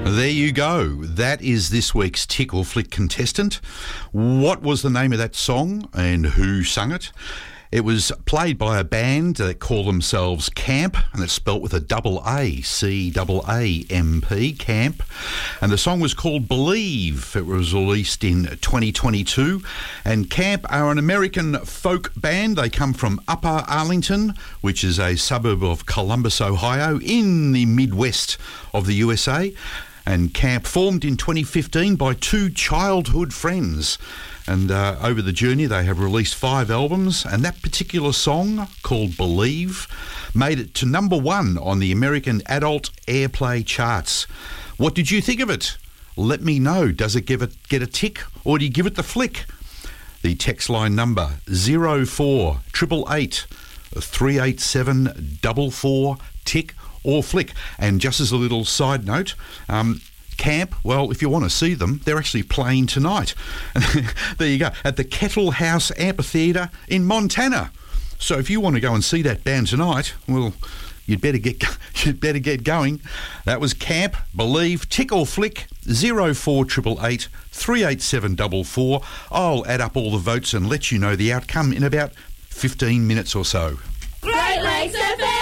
There you go. That is this week's Tick or Flick contestant. What was the name of that song and who sung it? It was played by a band that call themselves Camp, and it's spelt with a double A, C-A-A-M-P, Camp. And the song was called Believe. It was released in 2022. And Camp are an American folk band. They come from Upper Arlington, which is a suburb of Columbus, Ohio, in the Midwest of the USA. And Camp formed in 2015 by two childhood friends. And over the journey, they have released 5 albums. And that particular song, called Believe, made it to number 1 on the American Adult Airplay charts. What did you think of it? Let me know. Does it get a tick, or do you give it the flick? The text line number 0488 387 44, tick or flick. And just as a little side note, Camp, well, if you want to see them, they're actually playing tonight. There you go, at the Kettle House Amphitheatre in Montana. So if you want to go and see that band tonight, well, you'd better get going. That was Camp, Believe, tick or flick, 0488 387 44. I'll add up all the votes and let you know the outcome in about 15 minutes or so. Great Lakes FM!